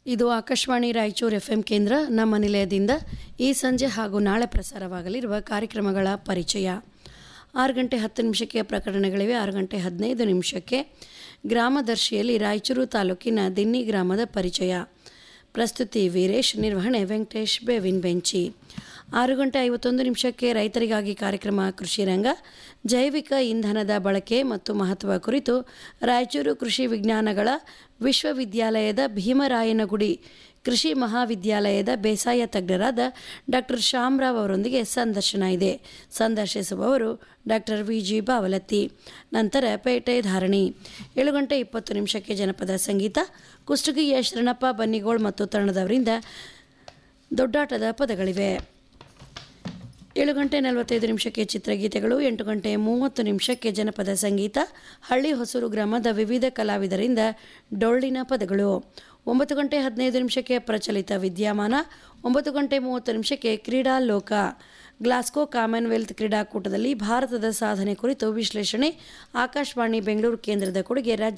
ಇದು ಆಕಾಶವಾಣಿ ರಾಯಚೂರು ಎಫ್ಎಂ ಕೇಂದ್ರ. ನಮ್ಮ ನಿಲಯದಿಂದ ಈ ಸಂಜೆ ಹಾಗೂ ನಾಳೆ ಪ್ರಸಾರವಾಗಲಿರುವ ಕಾರ್ಯಕ್ರಮಗಳ ಪರಿಚಯ. 6:10 ಪ್ರಕಟಣೆಗಳಿವೆ. 6:15 ಗ್ರಾಮದರ್ಶಿಯಲ್ಲಿ ರಾಯಚೂರು ತಾಲೂಕಿನ ದಿನ್ನಿ ಗ್ರಾಮದ ಪರಿಚಯ. ಪ್ರಸ್ತುತಿ ವೀರೇಶ್, ನಿರ್ವಹಣೆ ವೆಂಕಟೇಶ್ ಬೇವಿನ ಬೆಂಚಿ. 6:51 ರೈತರಿಗಾಗಿ ಕಾರ್ಯಕ್ರಮ ಕೃಷಿ ರಂಗ. ಜೈವಿಕ ಇಂಧನದ ಬಳಕೆ ಮತ್ತು ಮಹತ್ವ ಕುರಿತು ರಾಯಚೂರು ಕೃಷಿ ವಿಜ್ಞಾನಗಳ ವಿಶ್ವವಿದ್ಯಾಲಯದ ಭೀಮರಾಯನಗುಡಿ ಕೃಷಿ ಮಹಾವಿದ್ಯಾಲಯದ ಬೇಸಾಯ ತಜ್ಞರಾದ ಡಾಕ್ಟರ್ ಶ್ಯಾಮರಾವ್ ಅವರೊಂದಿಗೆ ಸಂದರ್ಶನ ಇದೆ. ಸಂದರ್ಶಿಸುವವರು ಡಾಕ್ಟರ್ ವಿ.ಜಿ. ಬಾವಲತ್ತಿ. ನಂತರ ಪೇಟೆ ಧಾರಣಿ. 7:20 ಜನಪದ ಸಂಗೀತ. ಕುಷ್ಟಗಿಯ ಶರಣಪ್ಪ ಬನ್ನಿಗೋಳ್ ಮತ್ತು ತಂಡದವರಿಂದ ದೊಡ್ಡಾಟದ ಪದಗಳಿವೆ. 7:45 ಚಿತ್ರಗೀತೆಗಳು. 8:30 ಜನಪದ ಸಂಗೀತ. ಹಳ್ಳಿ ಹೊಸೂರು ಗ್ರಾಮದ ವಿವಿಧ ಕಲಾವಿದರಿಂದ ಡೊಳ್ಳಿನ ಪದಗಳು. 9:15 ಪ್ರಚಲಿತ ವಿದ್ಯಮಾನ. 9:30 ಕ್ರೀಡಾ ಲೋಕ. ಗ್ಲಾಸ್ಗೋ ಕಾಮನ್ವೆಲ್ತ್ ಕ್ರೀಡಾಕೂಟದಲ್ಲಿ ಭಾರತದ ಸಾಧನೆ ಕುರಿತು ವಿಶ್ಲೇಷಣೆ. ಆಕಾಶವಾಣಿ ಬೆಂಗಳೂರು ಕೇಂದ್ರದ ಕೊಡುಗೆ. ರಾಜ್ಯ